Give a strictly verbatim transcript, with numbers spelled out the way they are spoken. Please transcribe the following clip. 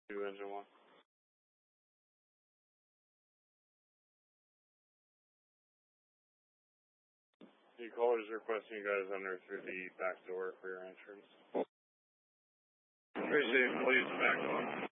two, engine one. The caller's requesting you guys enter through the back door for your entrance. Appreciate it. Please back door.